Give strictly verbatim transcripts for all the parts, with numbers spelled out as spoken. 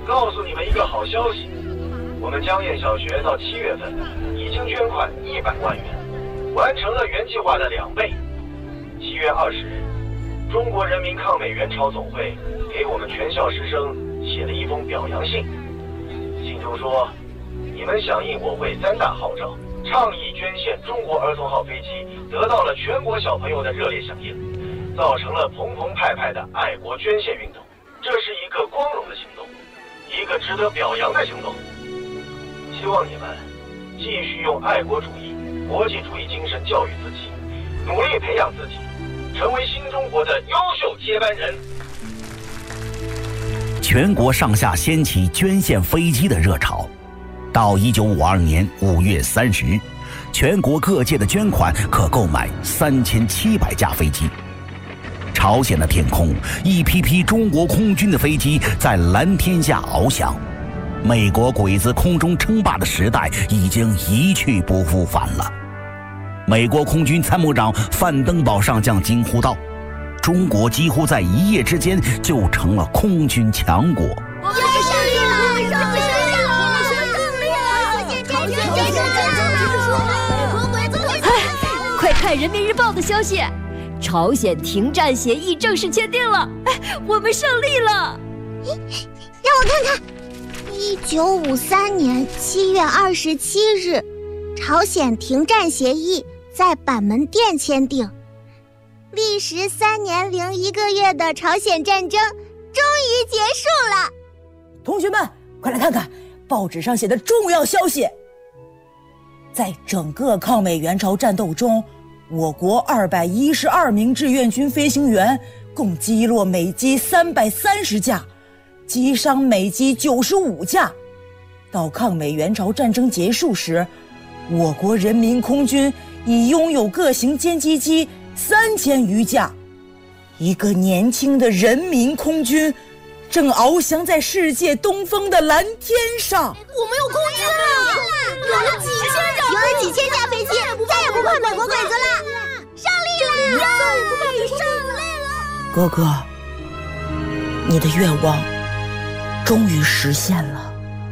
告诉你们一个好消息，我们江堰小学到七月份已经捐款一百万元，完成了原计划的两倍。七月二十日，中国人民抗美援朝总会给我们全校师生写了一封表扬信，信中说，你们响应我会三大号召，倡议捐献中国儿童号飞机，得到了全国小朋友的热烈响应，造成了澎澎湃湃的爱国捐献运动。这是一个光荣的行动，一个值得表扬的行动。希望你们继续用爱国主义、国际主义精神教育自己，努力培养自己，成为新中国的优秀接班人。 全国上下掀起捐献飞机的热潮。到一九五二年五月三十日，全国各界的捐款可购买三千七百架飞机。朝鲜的天空，一批批中国空军的飞机在蓝天下翱翔。美国鬼子空中称霸的时代已经一去不复返了。美国空军参谋长范登堡上将惊呼道：“中国几乎在一夜之间就成了空军强国。” 我们胜利了！胜利了！我们胜利了！朝鲜战争结束了！ 哎，快看人民日报的消息，朝鲜停战协议正式签订了！哎，我们胜利了！ 让我看看。一九五三年七月二十七日，朝鲜停战协议在板门店签订。历时三年零一个月的朝鲜战争终于结束了。 同学们，快来看看报纸上写的重要消息。在整个抗美援朝战斗中，我国二百一十二名志愿军飞行员共击落美机三百三十架，击伤美机九十五架。到抗美援朝战争结束时，我国人民空军已拥有各型歼击机三千余架。一个年轻的人民空军正翱翔在世界东风的蓝天上。 我们有空军了，有了几千架，有了几千架飞机，再也不怕美国鬼子了，胜利了！再也不怕你胜利了！ 哥哥，你的愿望终于实现了。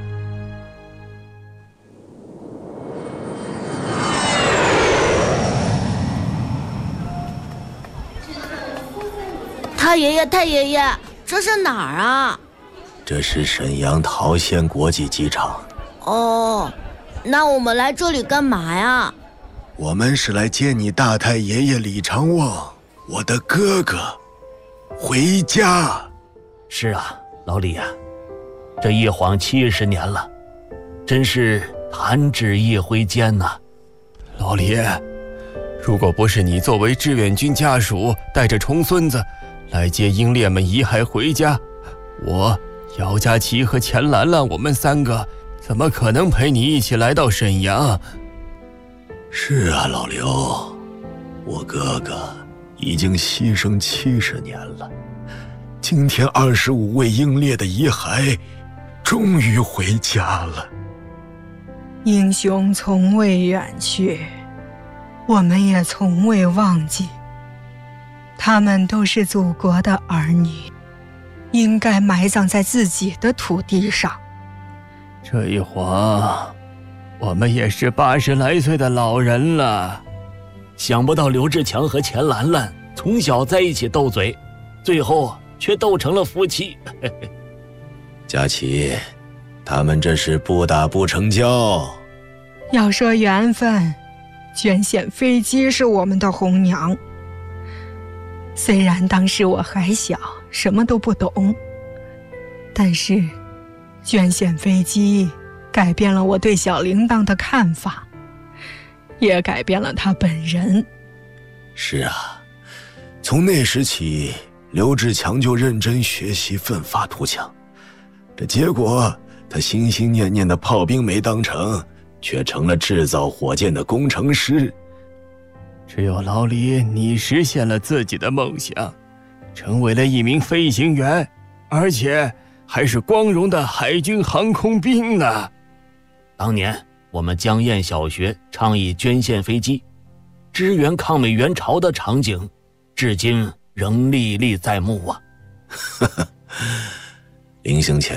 太爷爷，太爷爷，这是哪儿啊？ 这是沈阳桃县国际机场。 哦，那我们来这里干嘛呀？ 我们是来接你大太爷爷李长旺，我的哥哥，回家。 是啊，老李啊，这一晃七十年了，真是弹指一挥间呐、啊。 老李，如果不是你作为志愿军家属，带着重孙子来接英烈们遗骸回家，我姚佳琪和钱兰兰我们三个怎么可能陪你一起来到沈阳？ 是啊，老刘，我哥哥已经牺牲七十年了，今天二十五位英烈的遗骸终于回家了。 英雄从未远去，我们也从未忘记，他们都是祖国的儿女，应该埋葬在自己的土地上。 这一晃，我们也是八十来岁的老人了。 想不到刘志强和钱兰兰从小在一起斗嘴，最后却斗成了夫妻。 佳琪，他们这是不打不成交。 要说缘分，捐献飞机是我们的红娘。虽然当时我还小，什么都不懂，但是捐献飞机改变了我对小铃铛的看法，也改变了他本人。 是啊，从那时起，刘志强就认真学习，奋发图强。这结果，他心心念念的炮兵没当成，却成了制造火箭的工程师。 只有老李你实现了自己的梦想，成为了一名飞行员，而且还是光荣的海军航空兵呢。 当年我们江堰小学倡议捐献飞机，支援抗美援朝的场景，至今仍历历在目啊。 临行前